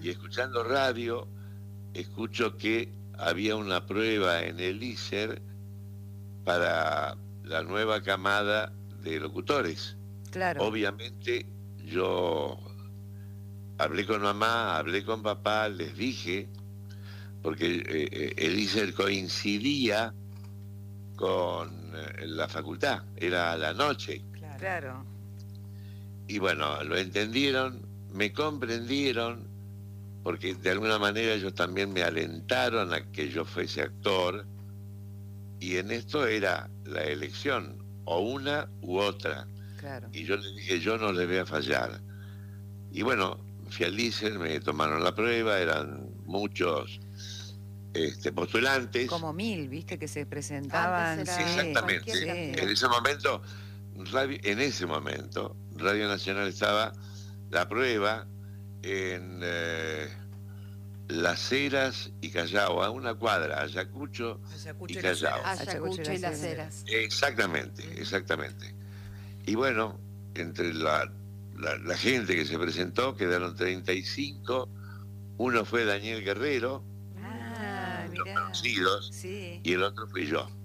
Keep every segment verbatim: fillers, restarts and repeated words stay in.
Y escuchando radio, escucho que había una prueba en el I S E R para la nueva camada de locutores. Claro. Obviamente yo hablé con mamá, hablé con papá, les dije, porque eh, el I S E R coincidía con eh, la facultad, era a la noche. Claro. Claro. Y bueno, lo entendieron, me comprendieron, porque de alguna manera ellos también me alentaron a que yo fuese actor, y en esto era la elección, o una u otra. Claro. Y yo les dije, yo no les voy a fallar. Y bueno, fui al I S E R, me tomaron la prueba, eran muchos este, postulantes. Como mil, viste, que se presentaban. Era, sí, exactamente. Sí. En ese momento, radio, en ese momento, Radio Nacional estaba la prueba en eh, Las Heras y Callao, a una cuadra, Ayacucho, Ayacucho y Callao. Ayacucho y Las Heras. Exactamente, exactamente. Y bueno, entre la, la, la gente que se presentó quedaron treinta y cinco, uno fue Daniel Guerrero, ah, los conocidos, sí. Y el otro fui yo.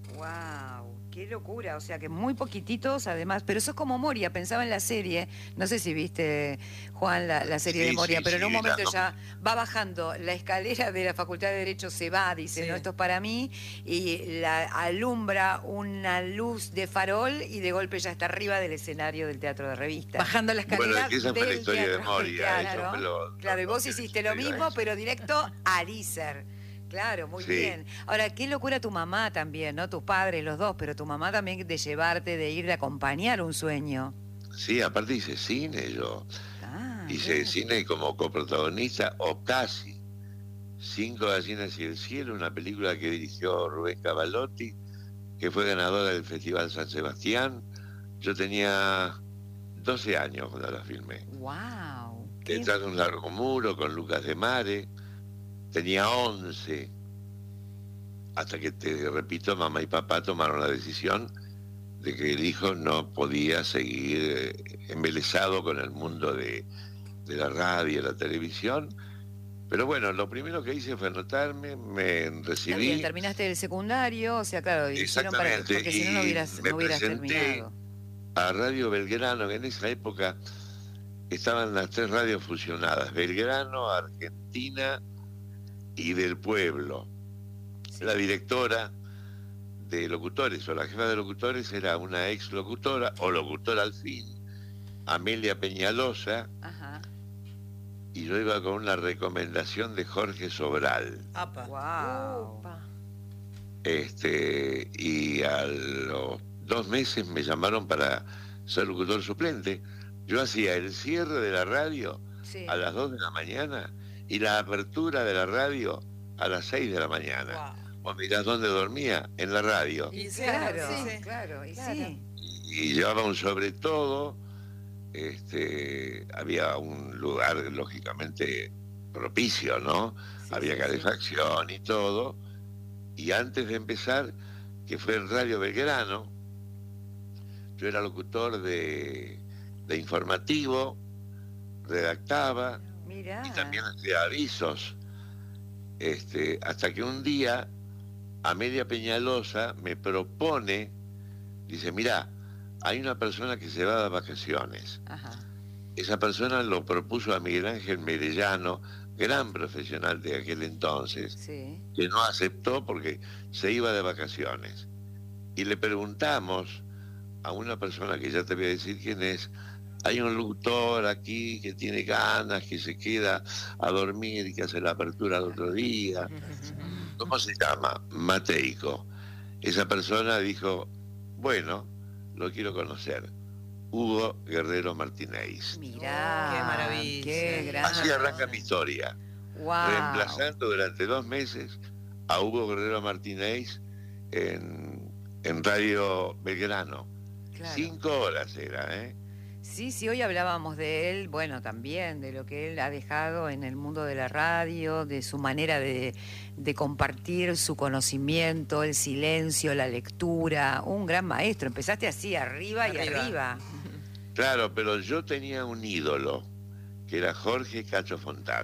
Wow, qué locura, o sea que muy poquititos además, pero eso es como Moria, pensaba en la serie, no sé si viste, Juan, la, la serie sí, de Moria, sí, pero sí, en un momento no. ya va bajando la escalera de la Facultad de Derecho, se va, dice, sí. No, esto es para mí, y la alumbra una luz de farol y de golpe ya está arriba del escenario del teatro de revista. Bajando la escalera. Bueno, es que esa fue la del historia teatro. de Moria. Claro, lo, claro, y vos lo, hiciste lo mismo, pero directo al I S E R. Claro, muy sí. bien. Ahora, qué locura tu mamá también, ¿no? Tus padres, los dos, pero tu mamá también de llevarte, de ir, de acompañar un sueño. Sí, aparte hice cine yo. Ah, hice claro. cine como coprotagonista, o casi. Cinco gallinas y el cielo, una película que dirigió Rubén Cavalotti, que fue ganadora del Festival San Sebastián. Yo tenía doce años cuando la filmé. ¡Wow! Detrás de un largo muro con Lucas de Mare. Tenía once, hasta que, te repito, mamá y papá tomaron la decisión de que el hijo no podía seguir embelesado con el mundo de, de la radio y la televisión. Pero bueno, lo primero que hice fue anotarme, me recibí. Bien, terminaste el secundario, o sea, claro, exactamente, para, porque si no, no hubieras, me no hubieras presenté terminado. A Radio Belgrano, que en esa época estaban las tres radios fusionadas, Belgrano, Argentina y del Pueblo. Sí. La directora de locutores, o la jefa de locutores, era una ex locutora, o locutora al fin, Amelia Peñalosa. Ajá. Y yo iba con una recomendación de Jorge Sobral. ¡Apa! Wow. Este, y a los dos meses me llamaron para ser locutor suplente. Yo hacía el cierre de la radio sí. a las dos de la mañana y la apertura de la radio a las seis de la mañana. Wow. Vos mirás dónde dormía, en la radio. Y claro, sí, claro, y claro. Sí. Y llevaba un sobre todo, este, había un lugar lógicamente propicio, ¿no? Sí, había sí, calefacción sí. y todo. Y antes de empezar, que fue en Radio Belgrano, yo era locutor de, de informativo, redactaba, Mirá. Y también hacía avisos. Este, hasta que un día Amelia Peñalosa me propone, dice, mirá, hay una persona que se va de vacaciones. Ajá. Esa persona lo propuso a Miguel Ángel Merellano, gran profesional de aquel entonces, sí. que no aceptó porque se iba de vacaciones. Y le preguntamos a una persona que ya te voy a decir quién es, hay un locutor aquí que tiene ganas, que se queda a dormir y que hace la apertura al otro día. ¿Cómo se llama? Mateico. Esa persona dijo, bueno, lo quiero conocer. Hugo Guerrero Martínez. Mirá, qué maravilla. Qué gran... Así arranca mi historia. Wow. Reemplazando durante dos meses a Hugo Guerrero Martínez en, en Radio Belgrano. Claro. Cinco horas era, ¿eh? Sí, sí, hoy hablábamos de él, bueno, también de lo que él ha dejado en el mundo de la radio, de su manera de, de compartir su conocimiento, el silencio, la lectura, un gran maestro. Empezaste así, arriba, arriba. y arriba. Claro, pero yo tenía un ídolo, que era Jorge Cacho Fontana.